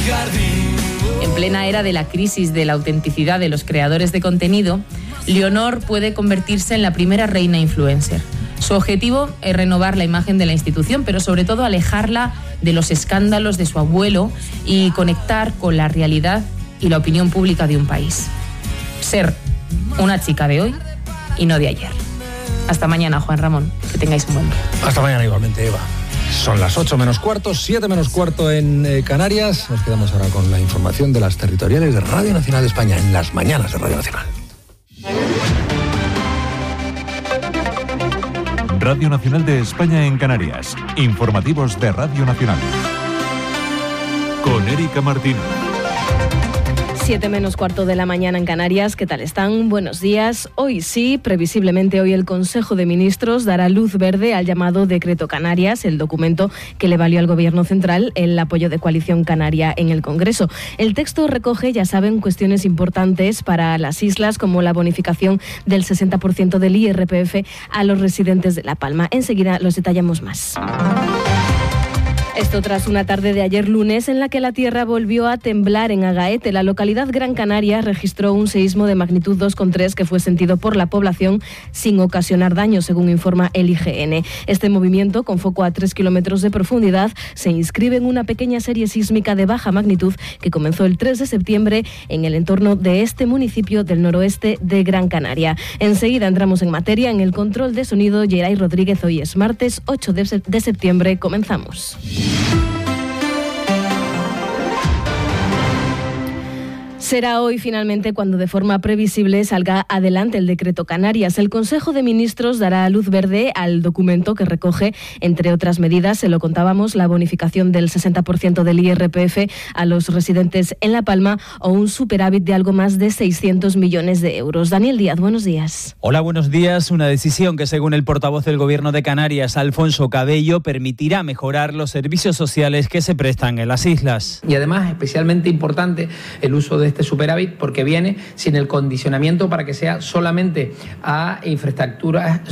En plena era de la crisis de la autenticidad de los creadores de contenido, Leonor puede convertirse en la primera reina influencer. Su objetivo es renovar la imagen de la institución, pero sobre todo alejarla de los escándalos de su abuelo y conectar con la realidad y la opinión pública de un país. Ser una chica de hoy y no de ayer. Hasta mañana, Juan Ramón. Que tengáis un buen día. Hasta mañana igualmente, Eva. Son las 8 menos cuarto, 7 menos cuarto en Canarias. Nos quedamos ahora con la información de las territoriales de Radio Nacional de España en las mañanas de Radio Nacional. Radio Nacional de España en Canarias. Informativos de Radio Nacional. Con Erika Martínez. 7 menos cuarto de la mañana en Canarias. ¿Qué tal están? Buenos días. Hoy sí, previsiblemente hoy el Consejo de Ministros dará luz verde al llamado Decreto Canarias, el documento que le valió al Gobierno central el apoyo de Coalición Canaria en el Congreso. El texto recoge, ya saben, cuestiones importantes para las islas, como la bonificación del 60% del IRPF a los residentes de La Palma. Enseguida los detallamos más. Esto tras una tarde de ayer lunes en la que la tierra volvió a temblar en Agaete. La localidad Gran Canaria registró un seísmo de magnitud 2,3 que fue sentido por la población sin ocasionar daño, según informa el IGN. Este movimiento, con foco a 3 kilómetros de profundidad, se inscribe en una pequeña serie sísmica de baja magnitud que comenzó el 3 de septiembre en el entorno de este municipio del noroeste de Gran Canaria. Enseguida entramos en materia. En el control de sonido, Geray Rodríguez. Hoy es martes 8 de septiembre. Comenzamos. Será hoy finalmente cuando de forma previsible salga adelante el Decreto Canarias. El Consejo de Ministros dará luz verde al documento que recoge, entre otras medidas, se lo contábamos, la bonificación del 60% del IRPF a los residentes en La Palma o un superávit de algo más de 600 millones de euros. Daniel Díaz, buenos días. Hola, buenos días. Una decisión que, según el portavoz del Gobierno de Canarias, Alfonso Cabello, permitirá mejorar los servicios sociales que se prestan en las islas. Y además, especialmente importante el uso de este superávit porque viene sin el condicionamiento para que sea solamente a infraestructuras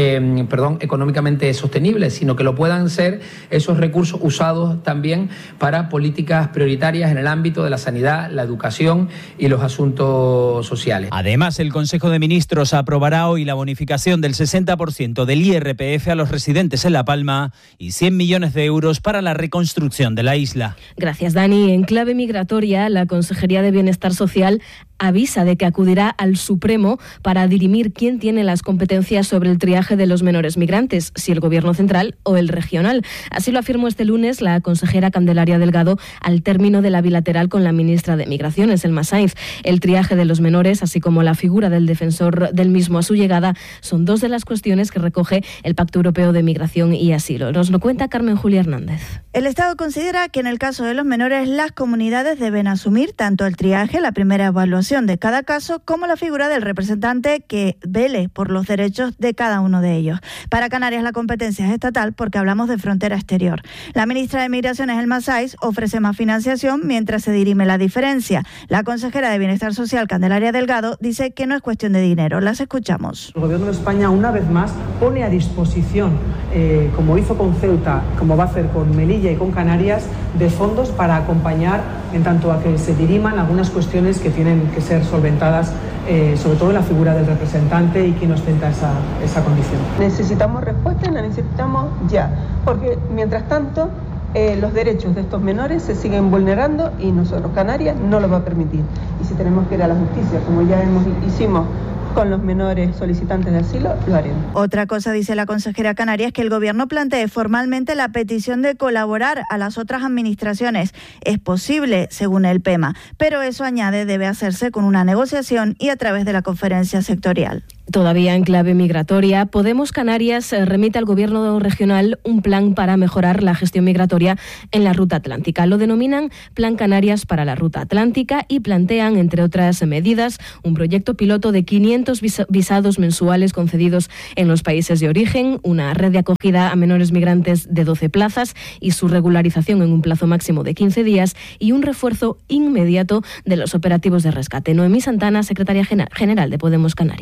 económicamente sostenibles, sino que lo puedan ser esos recursos usados también para políticas prioritarias en el ámbito de la sanidad, la educación y los asuntos sociales. Además, el Consejo de Ministros aprobará hoy la bonificación del 60% del IRPF a los residentes en La Palma y 100 millones de euros para la reconstrucción de la isla. Gracias, Dani. En clave migratoria, la Consejería de Bienestar Social avisa de que acudirá al Supremo para dirimir quién tiene las competencias sobre el triaje de los menores migrantes, si el Gobierno central o el regional. Así lo afirmó este lunes la consejera Candelaria Delgado al término de la bilateral con la ministra de Migraciones, Elma Sainz. El triaje de los menores, así como la figura del defensor del mismo a su llegada, son dos de las cuestiones que recoge el Pacto Europeo de Migración y Asilo. Nos lo cuenta Carmen Julia Hernández. El Estado considera que en el caso de los menores las comunidades deben asumir tanto el triaje, la primera evaluación de cada caso, como la figura del representante que vele por los derechos de cada uno de ellos. Para Canarias la competencia es estatal porque hablamos de frontera exterior. La ministra de Migraciones, Elma Sainz, ofrece más financiación mientras se dirime la diferencia. La consejera de Bienestar Social, Candelaria Delgado, dice que no es cuestión de dinero. Las escuchamos. El Gobierno de España, una vez más, pone a disposición, como hizo con Ceuta, como va a hacer con Melilla y con Canarias, de fondos para acompañar en tanto a que se diriman algunas cuestiones que tienen que ser solventadas, sobre todo en la figura del representante y quien ostenta esa condición. Necesitamos respuesta y la necesitamos ya, porque mientras tanto los derechos de estos menores se siguen vulnerando y nosotros, Canarias, no lo va a permitir. Y si tenemos que ir a la justicia, como ya hicimos con los menores solicitantes de asilo, lo haremos. Otra cosa, dice la consejera canaria, es que el Gobierno plantee formalmente la petición de colaborar a las otras administraciones. Es posible, según el PEMA, pero eso, añade, debe hacerse con una negociación y a través de la conferencia sectorial. Todavía en clave migratoria, Podemos Canarias remite al Gobierno regional un plan para mejorar la gestión migratoria en la ruta atlántica. Lo denominan Plan Canarias para la Ruta Atlántica y plantean, entre otras medidas, un proyecto piloto de 500 visados mensuales concedidos en los países de origen, una red de acogida a menores migrantes de 12 plazas y su regularización en un plazo máximo de 15 días y un refuerzo inmediato de los operativos de rescate. Noemí Santana, secretaria general de Podemos Canarias.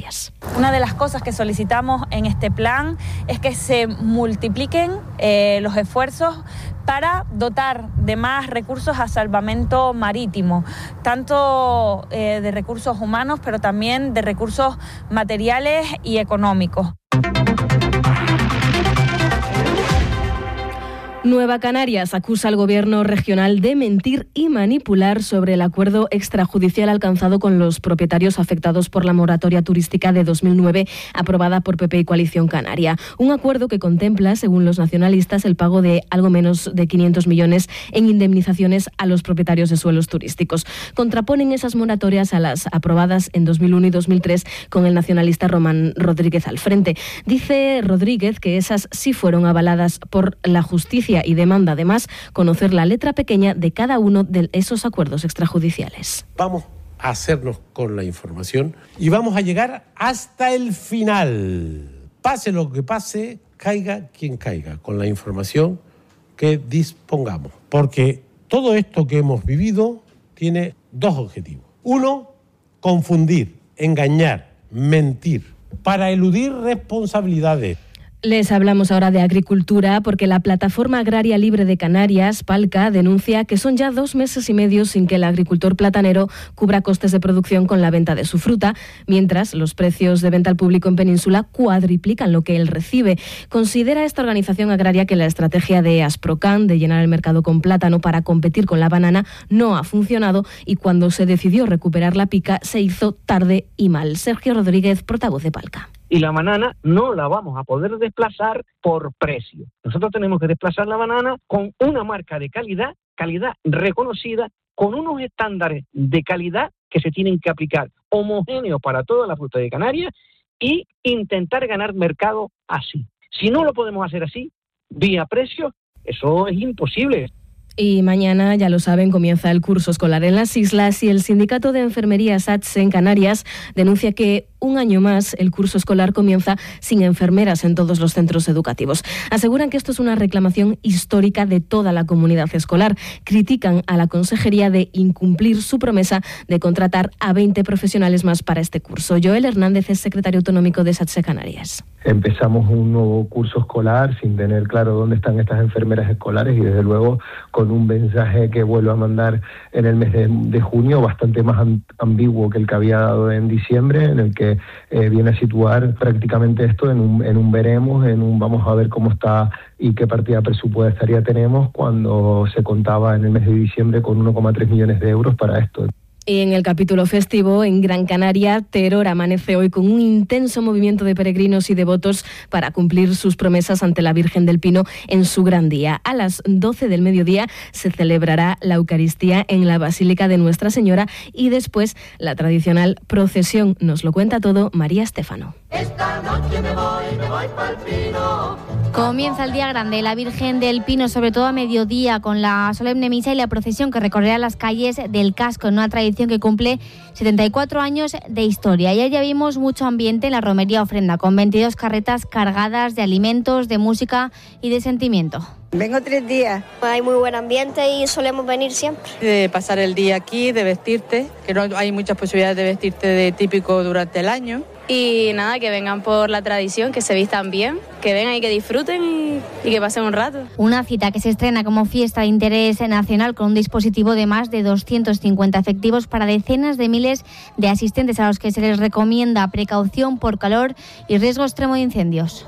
Una de las cosas que solicitamos en este plan es que se multipliquen los esfuerzos para dotar de más recursos a salvamento marítimo, tanto de recursos humanos, pero también de recursos materiales y económicos. Nueva Canarias acusa al gobierno regional de mentir y manipular sobre el acuerdo extrajudicial alcanzado con los propietarios afectados por la moratoria turística de 2009 aprobada por PP y Coalición Canaria. Un acuerdo que contempla, según los nacionalistas, el pago de algo menos de 500 millones en indemnizaciones a los propietarios de suelos turísticos. Contraponen esas moratorias a las aprobadas en 2001 y 2003 con el nacionalista Román Rodríguez al frente. Dice Rodríguez que esas sí fueron avaladas por la justicia y demanda además conocer la letra pequeña de cada uno de esos acuerdos extrajudiciales. Vamos a hacernos con la información y vamos a llegar hasta el final. Pase lo que pase, caiga quien caiga, con la información que dispongamos. Porque todo esto que hemos vivido tiene dos objetivos. Uno, confundir, engañar, mentir, para eludir responsabilidades. Les hablamos ahora de agricultura porque la Plataforma Agraria Libre de Canarias, PALCA, denuncia que son ya 2 meses y medio sin que el agricultor platanero cubra costes de producción con la venta de su fruta, mientras los precios de venta al público en Península cuadriplican lo que él recibe. Considera esta organización agraria que la estrategia de Asprocan de llenar el mercado con plátano para competir con la banana no ha funcionado y cuando se decidió recuperar la pica se hizo tarde y mal. Sergio Rodríguez, portavoz de PALCA. Y la banana no la vamos a poder desplazar por precio. Nosotros tenemos que desplazar la banana con una marca de calidad reconocida, con unos estándares de calidad que se tienen que aplicar homogéneos para toda la fruta de Canarias y intentar ganar mercado así. Si no lo podemos hacer así, vía precio, eso es imposible. Y mañana, ya lo saben, comienza el curso escolar en las islas y el Sindicato de Enfermería SATSE en Canarias denuncia que un año más el curso escolar comienza sin enfermeras en todos los centros educativos. Aseguran que esto es una reclamación histórica de toda la comunidad escolar. Critican a la Consejería de incumplir su promesa de contratar a 20 profesionales más para este curso. Joel Hernández es secretario autonómico de SATSE Canarias. Empezamos un nuevo curso escolar sin tener claro dónde están estas enfermeras escolares y desde luego con un mensaje que vuelvo a mandar en el mes de junio bastante más ambiguo que el que había dado en diciembre, en el que viene a situar prácticamente esto en un veremos, en un vamos a ver cómo está y qué partida presupuestaria tenemos cuando se contaba en el mes de diciembre con 1,3 millones de euros para esto. Y en el capítulo festivo, en Gran Canaria, Teror amanece hoy con un intenso movimiento de peregrinos y devotos para cumplir sus promesas ante la Virgen del Pino en su gran día. A las 12 del mediodía se celebrará la Eucaristía en la Basílica de Nuestra Señora y después la tradicional procesión. Nos lo cuenta todo María Estéfano. Esta noche me voy pa'l Pino. Comienza el día grande de la Virgen del Pino, sobre todo a mediodía, con la solemne misa y la procesión que recorrerá las calles del Casco, en una tradición que cumple 74 años de historia. Ayer ya vimos mucho ambiente en la romería ofrenda, con 22 carretas cargadas de alimentos, de música y de sentimiento. Vengo 3 días. Hay muy buen ambiente y solemos venir siempre. De pasar el día aquí, de vestirte, que no hay muchas posibilidades de vestirte de típico durante el año. Y nada, que vengan por la tradición, que se vistan bien, que vengan y que disfruten y que pasen un rato. Una cita que se estrena como fiesta de interés nacional con un dispositivo de más de 250 efectivos para decenas de miles de asistentes a los que se les recomienda precaución por calor y riesgo extremo de incendios.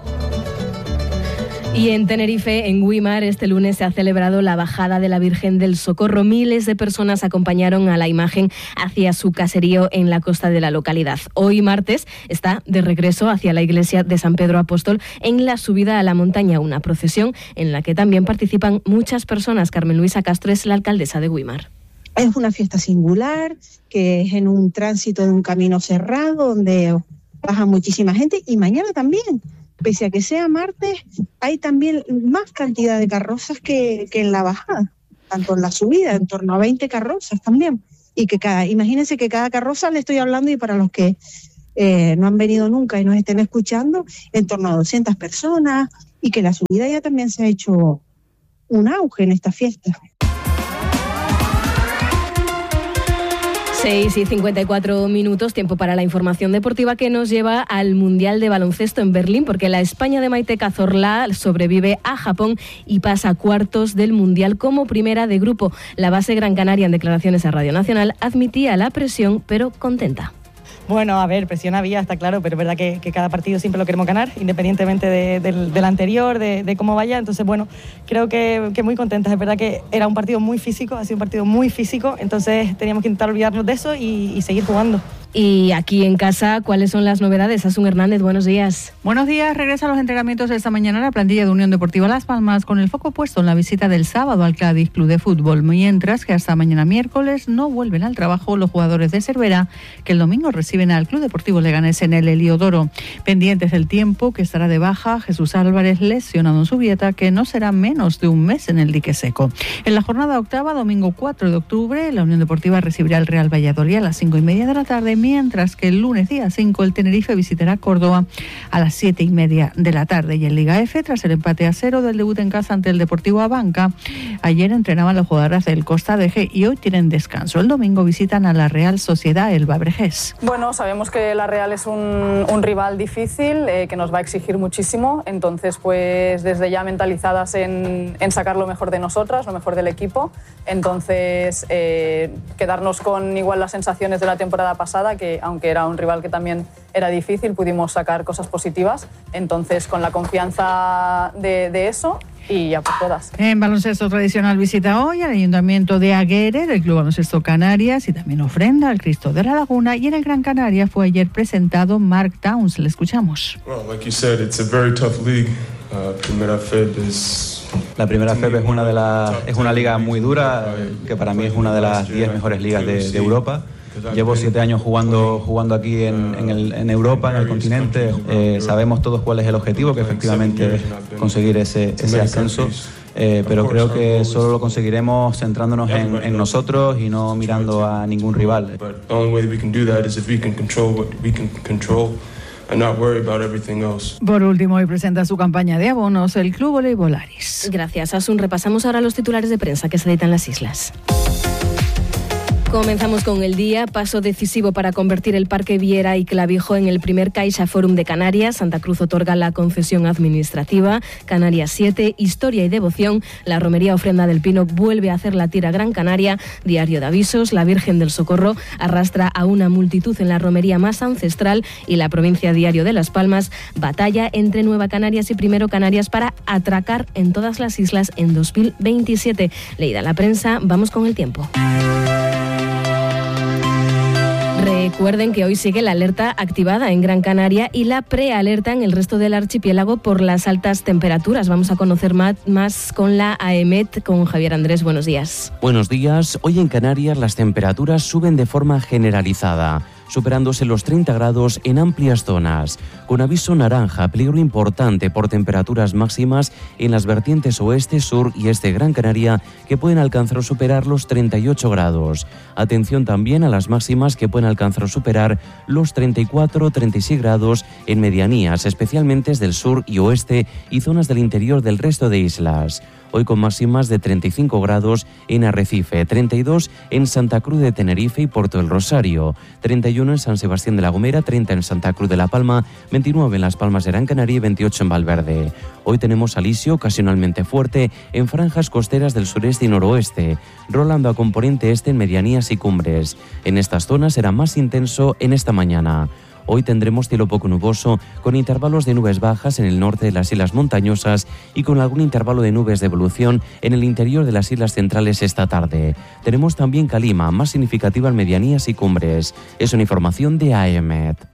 Y en Tenerife, en Güímar, este lunes se ha celebrado la bajada de la Virgen del Socorro. Miles de personas acompañaron a la imagen hacia su caserío en la costa de la localidad. Hoy, martes, está de regreso hacia la iglesia de San Pedro Apóstol en la subida a la montaña, una procesión en la que también participan muchas personas. Carmen Luisa Castro es la alcaldesa de Güímar. Es una fiesta singular, que es en un tránsito de un camino cerrado, donde baja muchísima gente, y mañana también. Pese a que sea martes, hay también más cantidad de carrozas que en la bajada, tanto en la subida, en torno a 20 carrozas también. Y que imagínense que cada carroza, le estoy hablando, y para los que no han venido nunca y nos estén escuchando, en torno a 200 personas, y que la subida ya también se ha hecho un auge en esta fiesta. 6:54, tiempo para la información deportiva que nos lleva al Mundial de Baloncesto en Berlín, porque la España de Maite Cazorla sobrevive a Japón y pasa a cuartos del Mundial como primera de grupo. La base Gran Canaria, en declaraciones a Radio Nacional, admitía la presión, pero contenta. Bueno, a ver, presión había, está claro, pero es verdad que cada partido siempre lo queremos ganar, independientemente del anterior, de cómo vaya. Entonces, bueno, creo que muy contentas. Es verdad que era un partido muy físico, ha sido un partido muy físico, entonces teníamos que intentar olvidarnos de eso y seguir jugando. Y aquí en casa, ¿cuáles son las novedades? Asun Hernández, buenos días. Buenos días. Regresa a los entrenamientos esta mañana la plantilla de Unión Deportiva Las Palmas, con el foco puesto en la visita del sábado al Cádiz Club de Fútbol, mientras que hasta mañana miércoles no vuelven al trabajo los jugadores de Cervera, que el domingo reciben al Club Deportivo Leganés en el Heliodoro. Pendientes del tiempo, que estará de baja Jesús Álvarez, lesionado en Zubieta, que no será menos de un mes en el dique seco. En la jornada octava, domingo 4 de octubre, la Unión Deportiva recibirá al Real Valladolid a las 5:30 de la tarde, mientras que el lunes día 5 el Tenerife visitará Córdoba a las 7:30 de la tarde. Y en Liga F, tras el empate a 0 del debut en casa ante el Deportivo Abanca, ayer entrenaban las jugadoras del Costa de G y hoy tienen descanso. El domingo visitan a la Real Sociedad Elba Bregués. Bueno, sabemos que la Real es un rival difícil, que nos va a exigir muchísimo, entonces pues desde ya mentalizadas en sacar lo mejor de nosotras, lo mejor del equipo, entonces quedarnos con igual las sensaciones de la temporada pasada, que aunque era un rival que también era difícil, pudimos sacar cosas positivas, entonces con la confianza de eso y ya por todas. En baloncesto tradicional visita hoy al Ayuntamiento de Aguere del Club Baloncesto Canarias y también ofrenda al Cristo de la Laguna, y en el Gran Canaria fue ayer presentado Mark Towns. Le escuchamos. La primera FEB es una liga muy dura, que para mí es una de las 10 mejores ligas de Europa. Llevo 7 años jugando aquí en Europa, en el continente. Sabemos todos cuál es el objetivo, que efectivamente es conseguir ese ascenso. Pero creo que solo lo conseguiremos centrándonos en nosotros y no mirando a ningún rival. Por último, hoy presenta su campaña de abonos el Club Voleibol Aris. Gracias, Asun. Repasamos ahora los titulares de prensa que se editan en las islas. Comenzamos con el día, paso decisivo para convertir el Parque Viera y Clavijo en el primer Caixa Forum de Canarias. Santa Cruz otorga la concesión administrativa. Canarias 7, historia y devoción. La Romería Ofrenda del Pino vuelve a hacer la tira Gran Canaria. Diario de avisos, la Virgen del Socorro arrastra a una multitud en la romería más ancestral, y la provincia Diario de Las Palmas, batalla entre Nueva Canarias y Primero Canarias para atracar en todas las islas en 2027. Leída la prensa, vamos con el tiempo. Recuerden que hoy sigue la alerta activada en Gran Canaria y la prealerta en el resto del archipiélago por las altas temperaturas. Vamos a conocer más con la AEMET, con Javier Andrés. Buenos días. Buenos días. Hoy en Canarias las temperaturas suben de forma generalizada, superándose los 30 grados en amplias zonas, con aviso naranja, peligro importante por temperaturas máximas en las vertientes oeste, sur y este de Gran Canaria, que pueden alcanzar o superar los 38 grados. Atención también a las máximas, que pueden alcanzar o superar los 34 o 36 grados en medianías, especialmente desde el sur y oeste y zonas del interior del resto de islas. Hoy con máximas de 35 grados en Arrecife, 32 en Santa Cruz de Tenerife y Puerto del Rosario, 31 en San Sebastián de la Gomera, 30 en Santa Cruz de la Palma, 29 en Las Palmas de Gran Canaria y 28 en Valverde. Hoy tenemos alisio ocasionalmente fuerte en franjas costeras del sureste y noroeste, rolando a componente este en medianías y cumbres. En estas zonas será más intenso en esta mañana. Hoy tendremos cielo poco nuboso, con intervalos de nubes bajas en el norte de las islas montañosas y con algún intervalo de nubes de evolución en el interior de las islas centrales esta tarde. Tenemos también calima, más significativa en medianías y cumbres. Es una información de AEMET.